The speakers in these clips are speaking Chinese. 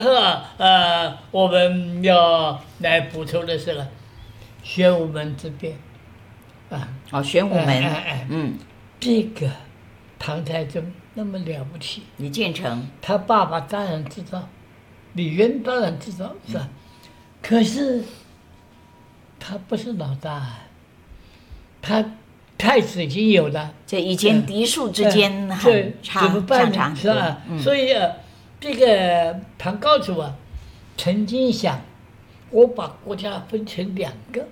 我们要来补充的是玄武门之变玄武门， 这个唐太宗那么了不起， 李建成， 他爸爸当然知道，李渊当然知道，是吧？可是他不是老大，他太子已经有了， 这以前嫡属之间很怎么办呢？是吧？所以这个唐高祖曾经想，我把国家分成2个，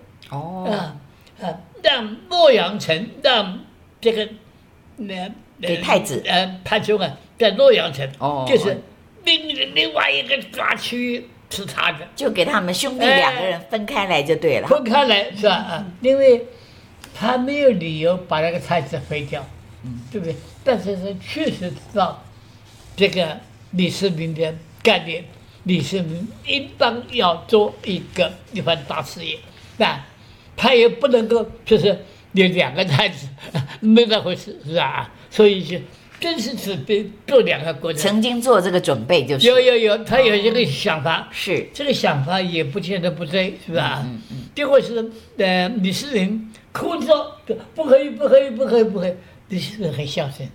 让洛阳城，让这个给太子潘兄在洛阳城，就是另外一个抓区域是他的， 就给他们兄弟2个人分开来就对了， 分开来是吧？因为他没有理由把那个太子废掉，对不对？但是确实知道这个李世民的概念，李世民应当要做一番大事业，他也不能够就是有2个太子，没那回事，是吧？所以就真是准备做2个国家， 曾经做这个准备就是有，他有这个想法， 是这个想法也不见得不对，是吧？结果是李世民哭着说不可以，李世民很孝顺，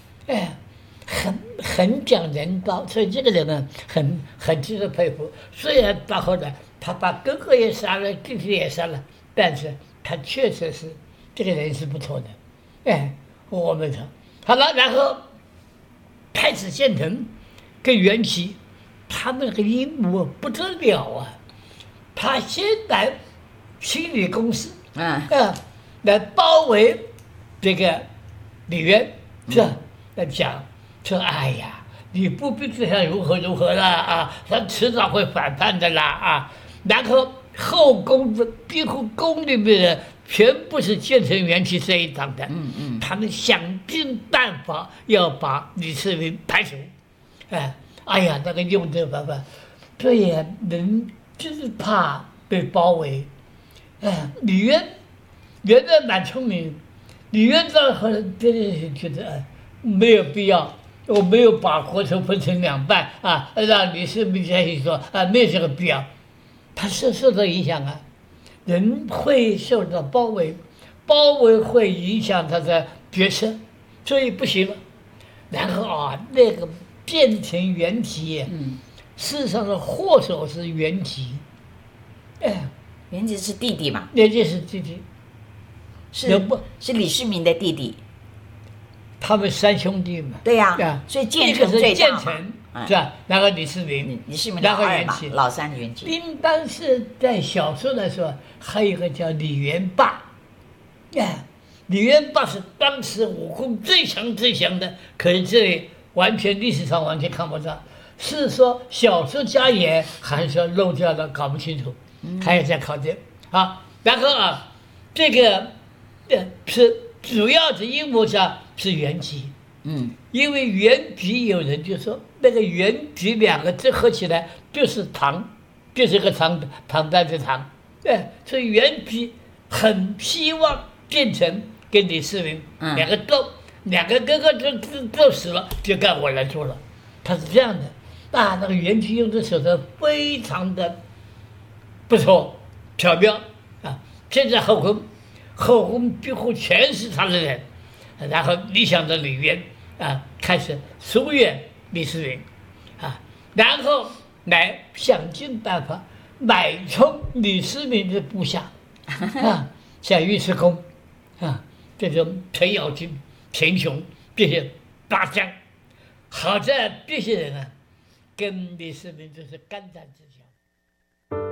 很讲人道，所以这个人呢很值得佩服。虽然到后来他把哥哥也杀了，弟弟也杀了，但是他确实是这个人是不错的，我们说好了，然后太子建成跟袁齐，他们那个阴谋不得了他先来心理攻势，来包围这个李渊，是吧？来讲说，哎呀，你不必这样如何了他迟早会反叛的啦然后后宫的几乎宫里面的全部是建成元气这一党的，他们想尽办法要把李世民排除，哎呀，那个用这办法，这也人就是怕被包围，李渊原来蛮聪明，李渊到后来真的是觉得没有必要，我没有把国仇分成2半让李世民再去说没有这个必要，他是受到影响人会受到包围会影响他的决策，所以不行了。然后那个变成袁齐，事实上的祸首是袁齐， 袁齐是弟弟嘛？ 袁齐是弟弟， 是李世民的弟弟， 他们3兄弟嘛。 对呀，所以建成最大嘛， 是吧？然后李世民， 然后袁齐，老3袁齐。 应当是在小说来说，还有一个叫李元霸，李元霸是当时武功最强的，可是这里历史上完全看不到，是说小说家演还是说漏掉了，搞不清楚，还要再考证然后这个是主要的阴谋家是袁齐，因为袁皮有人就说那个袁皮2个字合起来就是唐，就是个唐代的唐，所以袁皮很希望建成跟李世民2个哥哥都死了，就该我来做了，他是这样的。那个袁皮用的手段非常的不错，巧妙现在后宫几乎全是他的人，然后理想的李渊开始疏远李世民然后来想尽办法买通李世民的部下像尉迟恭这种程咬金、秦琼这些大将，好在这些人跟李世民就是肝胆之交。